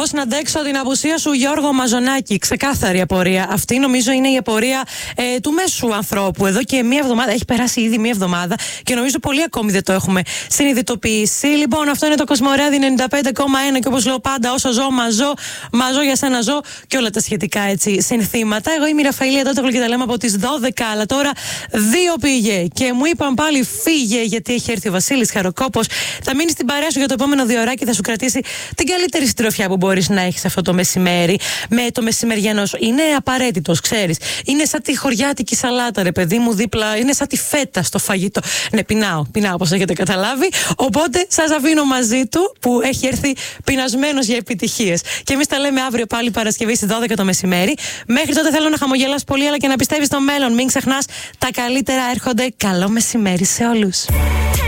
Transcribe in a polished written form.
πώς να αντέξω την απουσία σου, Γιώργο Μαζονάκη. Ξεκάθαρη απορία. Αυτή νομίζω είναι η απορία του μέσου ανθρώπου. Εδώ και μία εβδομάδα, έχει περάσει ήδη μία εβδομάδα και νομίζω πολύ ακόμη δεν το έχουμε συνειδητοποιήσει. Λοιπόν, αυτό είναι το Κοσμοράδι 95,1 και όπως λέω πάντα, όσο ζω, μαζώ για σένα ζω και όλα τα σχετικά έτσι συνθήματα. Εγώ είμαι η Ραφαήλ Αντώτογλου και τα λέμε από τις 12, αλλά τώρα 2 πήγε και μου είπαν πάλι φύγε γιατί έχει έρθει ο Βασίλης Χαροκόπος. Θα μείνει στην παρέα σου για το επόμενο 2 ώρακι, θα σου κρατήσει την καλύτερη συντροφιά που μπορείς να έχεις αυτό το μεσημέρι. Με το μεσημεριανό σου. Είναι απαραίτητος, ξέρεις. Είναι σαν τη χωριάτικη σαλάτα, ρε παιδί μου, δίπλα. Είναι σαν τη φέτα στο φαγητό. Ναι, πεινάω όπως έχετε καταλάβει. Οπότε σας αφήνω μαζί του που έχει έρθει πεινασμένος για επιτυχίες. Και εμείς τα λέμε αύριο πάλι Παρασκευή στις 12 το μεσημέρι. Μέχρι τότε θέλω να χαμογελάς πολύ, αλλά και να πιστεύεις στο μέλλον. Μην ξεχνάς, τα καλύτερα έρχονται. Καλό μεσημέρι σε όλους.